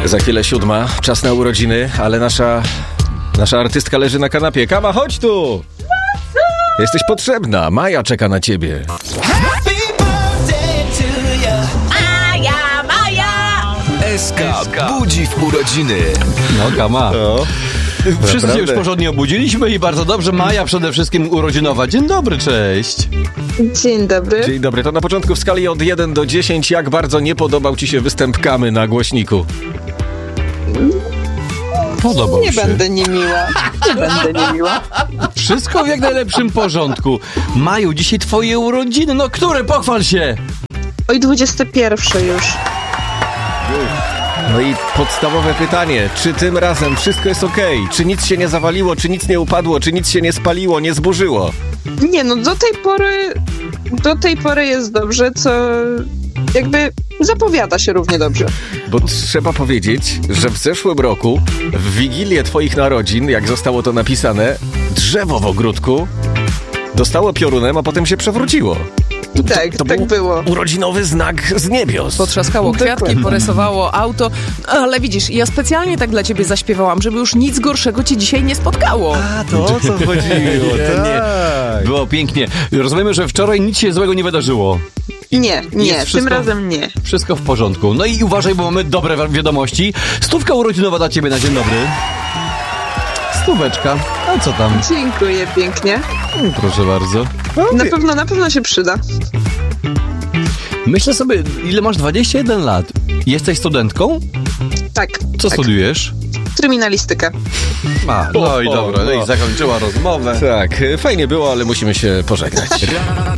Za chwilę 7, czas na urodziny, ale nasza artystka leży na kanapie. Kama, chodź tu! Jesteś potrzebna, Maja czeka na ciebie. SK budzi w urodziny. No, Kama. No. Wszyscy się już porządnie obudziliśmy i bardzo dobrze. Maja przede wszystkim urodzinowa. Dzień dobry, cześć. Dzień dobry. Dzień dobry, to na początku w skali od 1 do 10, jak bardzo nie podobał ci się występ Kamy na głośniku? Podobał Nie się. będę niemiła. Nie będę niemiła. Wszystko w jak najlepszym porządku. Maju, dzisiaj twoje urodziny. No, które? Pochwal się. Oj, 21 już. No i podstawowe pytanie, czy tym razem wszystko jest okej? Czy nic się nie zawaliło, czy nic nie upadło, czy nic się nie spaliło, nie zburzyło? Nie no, do tej pory jest dobrze, co jakby zapowiada się równie dobrze. Bo trzeba powiedzieć, że w zeszłym roku, w Wigilię twoich narodzin, jak zostało to napisane, drzewo w ogródku dostało piorunem, a potem się przewróciło. To Tak był było. urodzinowy znak z niebios. Potrzaskało kwiatki, Dokładnie. porysowało auto, ale widzisz, ja specjalnie tak dla ciebie zaśpiewałam, żeby już nic gorszego cię dzisiaj nie spotkało. A to o co chodziło, Nie. Było pięknie. Rozumiemy, że wczoraj nic się złego nie wydarzyło. Nie, Jest tym wszystko- razem nie. Wszystko w porządku. No i uważaj, bo mamy dobre wiadomości. 100 urodzinowa dla ciebie na dzień dobry. 100. A co tam? Dziękuję pięknie. Proszę bardzo. Na pewno się przyda. Myślę sobie, ile masz? 21 lat. Jesteś studentką? Tak. Co tak. studiujesz? Kryminalistykę. No i dobra, no i zakończyła rozmowę. Tak, fajnie było, ale musimy się pożegnać.